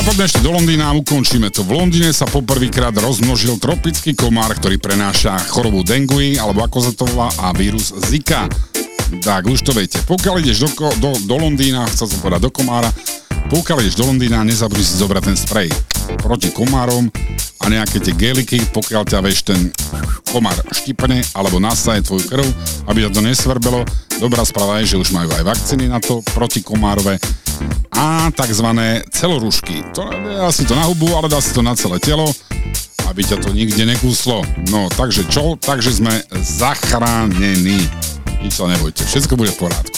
poďme ešte do Londýna a ukončíme to. V Londýne sa poprvýkrát rozmnožil tropický komár, ktorý prenáša chorobu dengue, alebo ako sa to volá, a vírus Zika. Tak, už to viete. Pokiaľ ideš do Londýna, chcel som povedať do komára, pokiaľ ideš do Londýna, nezabudni si zobrať ten sprej proti komárom a nejaké tie geliky, pokiaľ ťa vieš ten komár štipne alebo nasaje tvoju krv, aby ťa to nesvrbelo. Dobrá správa je, že už majú aj vakcíny na to protikomárové a takzvané celorušky. To dá si to na hubu, ale dá si to na celé telo, aby ťa to nikde nekúslo. No, takže čo? Takže sme zachránení. Nič sa nebojte, všetko bude v porádku.